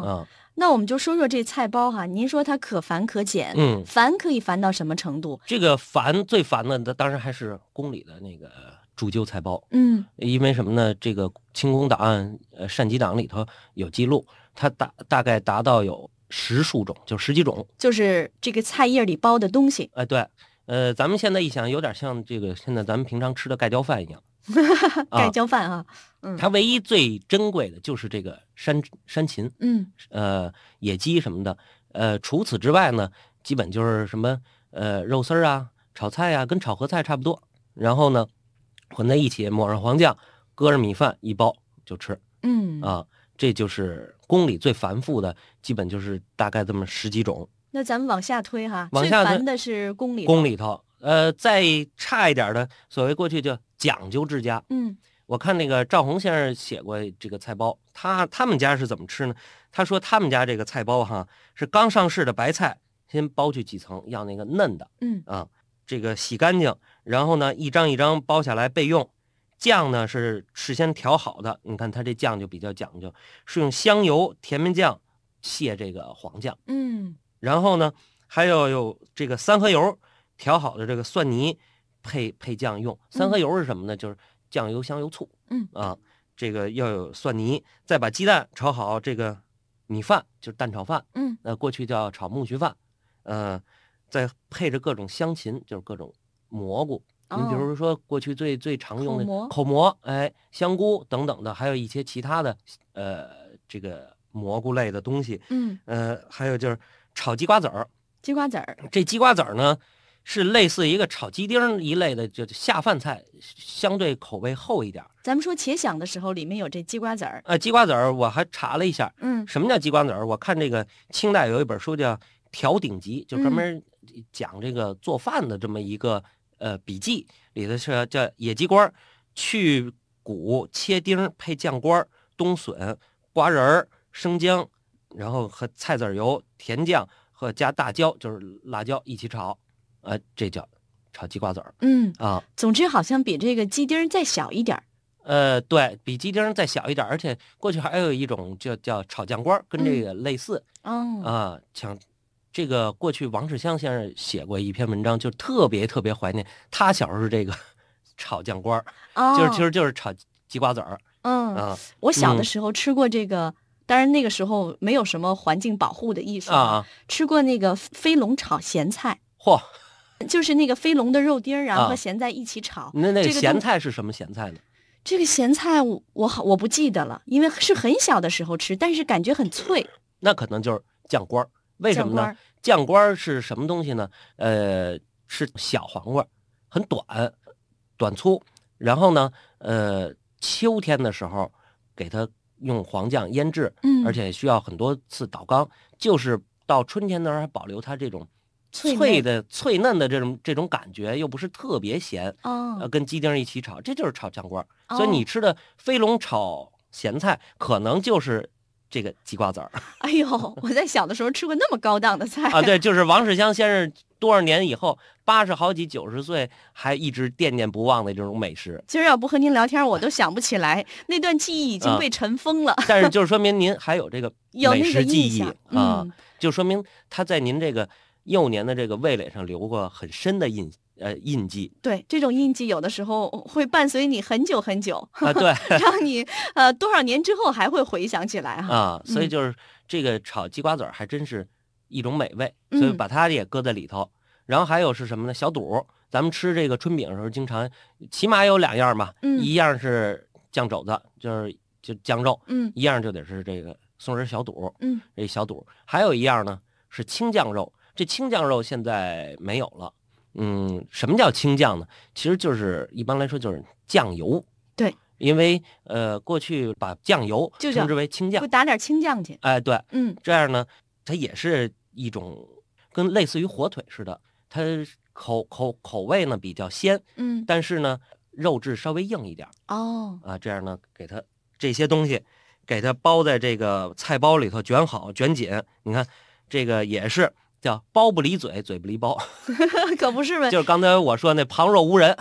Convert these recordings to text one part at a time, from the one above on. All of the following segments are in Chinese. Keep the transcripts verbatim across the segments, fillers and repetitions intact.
嗯， 那我们就说说这菜包哈，您说它可繁可简， 嗯， 繁可以繁到什么程度？ 这个繁最繁的，当然还是宫里的那个煮酒菜包。 嗯， 因为什么呢？这个清宫档案、呃膳鸡档里头有记录，它大大概达到有十数种，就十几种。 就是这个菜叶里包的东西。 哎、对，呃，咱们现在一想，有点像这个现在咱们平常吃的盖浇饭一样。 盖浇饭啊，嗯， 它唯一最珍贵的就是这个山山芹， 嗯， 呃，野鸡什么的。呃，除此之外呢，基本就是什么呃肉丝儿啊、炒菜啊，跟炒合菜差不多。然后呢，混在一起，抹上黄酱，搁上米饭一包就吃。 嗯啊，这就是宫里最繁复的，基本就是大概这么十几种。 那咱们往下推哈， 往下推最繁的是宫里头， 宫里头，呃，再差一点的，所谓过去叫讲究之家。 嗯， 我看那个赵宏先生写过这个菜包，他他们家是怎么吃呢？他说他们家这个菜包哈，是刚上市的白菜，先包去几层，要那个嫩的， 嗯啊，这个洗干净，然后呢一张一张包下来备用。酱呢是事先调好的，你看它这酱就比较讲究，是用香油、甜面酱卸这个黄酱， 嗯， 然后呢还要有这个三合油调好的这个蒜泥配配酱用。三合油是什么呢？就是酱油、香油、醋。 嗯啊，这个要有蒜泥，再把鸡蛋炒好，这个米饭就是蛋炒饭， 嗯， 呃，过去叫炒木须饭，呃，再配着各种香芹，就是各种蘑菇。您比如说，过去最最常用的口蘑口蘑，哎，香菇等等的，还有一些其他的，呃，这个蘑菇类的东西， 嗯， 呃，还有就是炒鸡瓜子儿。 鸡瓜子儿， 这鸡瓜子儿呢，是类似一个炒鸡丁一类的，就下饭菜，相对口味厚一点。 咱们说且想的时候，里面有这鸡瓜子儿， 呃，鸡瓜子儿我还查了一下， 嗯什么叫鸡瓜子儿？我看这个清代有一本书叫《调鼎集》，就专门讲这个做饭的这么一个呃笔记，里头是叫野鸡瓜，去骨切丁配酱瓜、冬笋、瓜仁儿、生姜，然后和菜籽油、甜酱和加大椒，就是辣椒一起炒，呃，这叫炒鸡瓜子儿嗯， 啊。 总之好像比这个鸡丁儿再小一点儿， 呃，对比鸡丁再小一点，而且过去还有一种叫叫炒酱瓜，跟这个类似。 哦， 啊，像这个过去王世襄先生写过一篇文章，就特别特别怀念他小时候这个炒酱瓜， 哦， 就是其实就是炒鸡瓜子儿嗯， 啊我小的时候吃过这个，当然那个时候没有什么环境保护的意识啊， 吃过那个飞龙炒咸菜， 嚯， 就是那个飞龙的肉丁儿，然后啊和咸菜一起炒。 那那个这个都咸菜是什么咸菜呢？ 这个咸菜我我好我不记得了，因为是很小的时候吃，但是感觉很脆。 那可能就是酱瓜，为什么呢？酱瓜是什么东西呢？呃，是小黄瓜，很短，短粗。然后呢，呃，秋天的时候给它用黄酱腌制， 嗯， 而且需要很多次倒缸，就是到春天的时候还保留它这种脆脆的脆嫩的这种这种感觉，又不是特别咸。 哦， 呃，跟鸡丁一起炒，这就是炒酱瓜。 哦所以你吃的飞龙炒咸菜，可能就是这个鸡瓜子儿。 哎呦，我在小的时候吃过那么高档的菜啊，对，就是王世襄先生多少年以后，八十好几、九十岁还一直念念不忘的这种美食。 今儿要不和您聊天，我都想不起来，那段记忆已经被尘封了。 但是就是说明您还有这个美有那个食记忆印象啊， 嗯就说明他在您这个幼年的这个味蕾上留过很深的印呃印记对，这种印记有的时候会伴随你很久很久， 啊，对让你呃多少年之后还会回想起来哈。 啊，所以嗯就是这个炒鸡瓜子儿还真是一种美味， 嗯所以把它也搁在里头。然后还有是什么呢？小肚，咱们吃这个春饼的时候，经常起码有两样嘛， 嗯一样是酱肘子，就是就酱肉， 嗯一样就得是这个松仁小肚， 嗯这小肚，还有一样呢是青酱肉。这青酱肉现在没有了。嗯，什么叫青酱呢？其实就是一般来说就是酱油。 对， 因为呃过去把酱油就叫称之为青酱不，打点青酱去。 哎，对， 嗯这样呢，它也是一种跟类似于火腿似的，它口口口味呢比较鲜， 嗯但是呢肉质稍微硬一点哦啊。这样呢，给它这些东西给它包在这个菜包里头，卷好卷紧。你看这个也是叫包不离嘴，嘴不离包， 可不是呗。 就是刚才我说那旁若无人。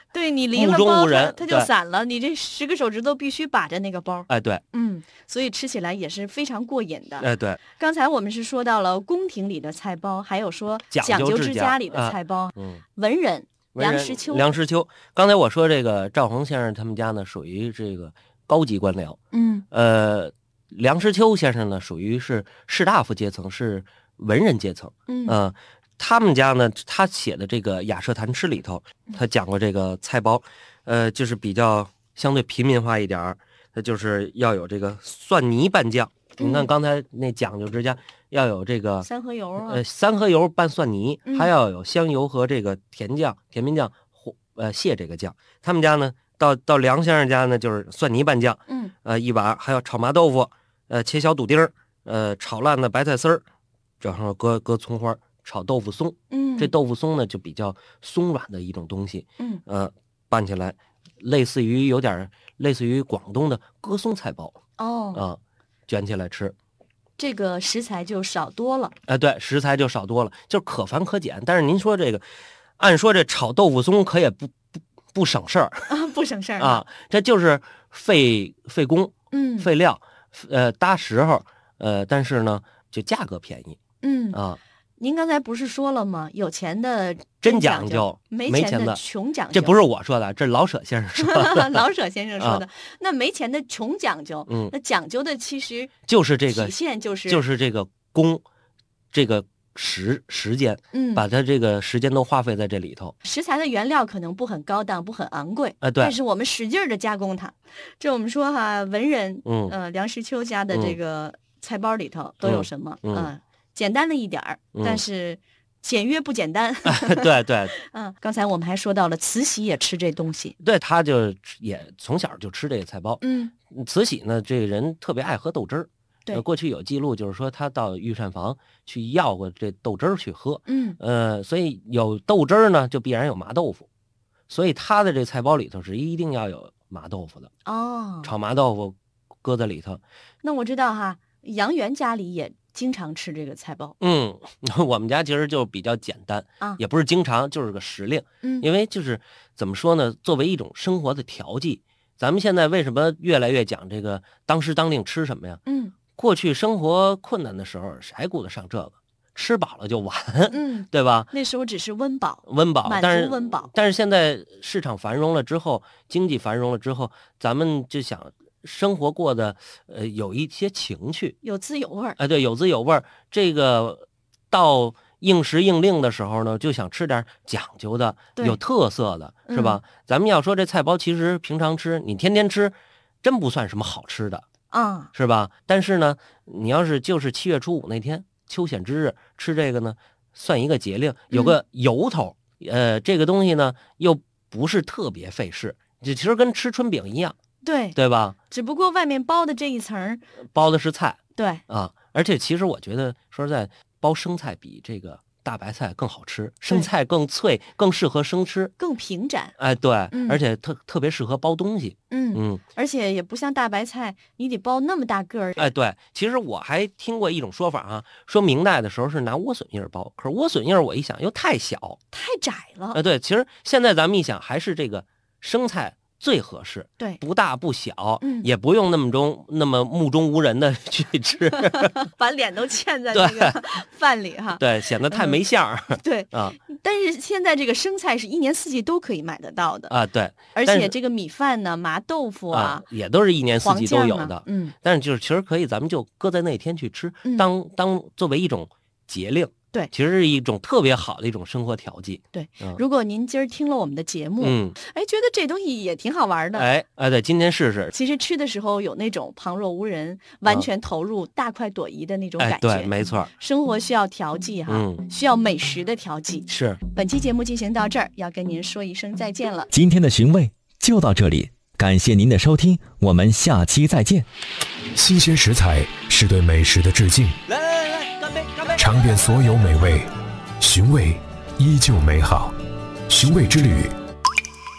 对你离了目中包它无人， 它就对散了，你这十个手指头必须把着那个包。 哎，对， 嗯，所以吃起来也是非常过瘾的。 哎，对， 刚才我们是说到了宫廷里的菜包，还有说讲讲究究之家之家里的啊菜包。 嗯， 文人文人梁实秋， 梁实秋，刚才我说这个赵恒先生他们家呢，属于这个高级官僚。 嗯呃，梁实秋先生呢，属于是士大夫阶层，是文人阶层。 嗯呃他们家呢，他写的这个《雅舍谈吃》里头，他讲过这个菜包，呃，就是比较相对平民化一点儿，它就是要有这个蒜泥拌酱。你看嗯刚才那讲究之家要有这个三合油啊， 呃三合油拌蒜泥， 嗯还要有香油和这个甜酱、甜面酱或呃蟹这个酱。他们家呢，到到梁先生家呢，就是蒜泥拌酱， 嗯呃一碗，还有炒麻豆腐，呃切小肚丁儿，呃炒烂的白菜丝儿，然后搁搁葱花。炒豆腐松， 嗯， 这豆腐松呢就比较松软的一种东西， 嗯呃，拌起来类似于有点类似于广东的鸽松菜包哦， 啊、卷起来吃。 这个食材就少多了。 哎、对，食材就少多了，就是可繁可简。但是您说这个，按说这炒豆腐松可也不不不省事儿啊，不省事儿啊，这就是费费工、 嗯费料，呃，搭时候，呃，但是呢，就价格便宜嗯啊。 您刚才不是说了吗？有钱的真讲讲究没钱的没钱的穷讲究。 这不是我说的，这是老舍先生说的。 老舍先生说的。那没钱的穷讲究， 嗯那讲究的其实就是这个体现就是就是这个工，这个时时间， 嗯， 把它这个时间都花费在这里头。 食材的原料可能不很高档，不很昂贵， 哎对但是我们使劲的加工它。这我们说哈，文人， 嗯呃，梁实秋家的这个菜包里头都有什么？ 嗯嗯呃简单了一点儿， 嗯但是简约不简单。 对对嗯，刚才我们还说到了慈禧也吃这东西。 对，他就也从小就吃这个菜包。 嗯， 慈禧呢，这个人特别爱喝豆汁儿。 对呃过去有记录，就是说他到御膳房去要过这豆汁儿去喝。 嗯呃，所以有豆汁儿呢，就必然有麻豆腐，所以他的这菜包里头是一定要有麻豆腐的， 哦， 炒麻豆腐搁在里头。 那我知道哈，杨元家里也经常吃这个菜包。 嗯，我们家其实就比较简单啊也不是经常，就是个时令。 嗯因为就是怎么说呢，作为一种生活的调剂，咱们现在为什么越来越讲这个当时当令吃什么呀？ 嗯过去生活困难的时候，谁还顾得上这个？吃饱了就完， 嗯， 对吧？ 那时候只是温饱， 温饱， 满但是足温饱。 但是现在市场繁荣了之后，经济繁荣了之后，咱们就想生活过得呃有一些情趣， 有滋有味儿。 哎，对，有滋有味儿。这个到应时应令的时候呢，就想吃点讲究的、 对有特色的，是吧？咱们要说这菜包，其实平常吃，你天天吃，真不算什么好吃的， 啊， 是吧？但是呢，你要是就是七月初五那天秋显之日吃这个呢，算一个节令，有个由头。呃，这个东西呢又不是特别费事，这其实跟吃春饼一样， 对， 对吧？ 只不过外面包的这一层儿， 包的是菜对， 啊，而且其实我觉得说实在，包生菜比这个大白菜更好吃，生菜更脆，更适合生吃。 更平展。 哎，对， 嗯而且特特别适合包东西。 嗯， 嗯， 而且也不像大白菜，你得包那么大个儿。 哎，对，其实我还听过一种说法啊，说明代的时候是拿莴笋叶儿包，可是莴笋叶儿我一想又太小。 太窄了。 呃，对，其实现在咱们一想，还是这个生菜最合适， 对， 不大不小， 嗯也不用那么中那么目中无人的去吃， 把脸都嵌在那个饭里哈。 对，显得太没相儿、 对， 啊但是现在这个生菜是一年四季都可以买得到的， 啊，对而但是且这个米饭呢、麻豆腐啊啊、， 也都是一年四黄季都酱啊有的， 嗯， 但是就是其实可以，咱们就搁在那天去吃， 嗯当当作为一种节令， 对其实是一种特别好的一种生活调剂。 对。 嗯如果您今儿听了我们的节目， 嗯， 哎，觉得这东西也挺好玩的。 哎哎，对，今天试试， 其实吃的时候有那种旁若无人、完全投入、大快朵颐的那种哎， 感觉。 对，没错， 生活需要调剂哈， 嗯需要美食的调剂。 是。 本期节目进行到这儿，要跟您说一声再见了。 今天的寻味就到这里，感谢您的收听，我们下期再见。 新鲜食材是对美食的致敬， 来来来，干杯干杯！ 尝遍所有美味，寻味依旧美好。寻味之旅，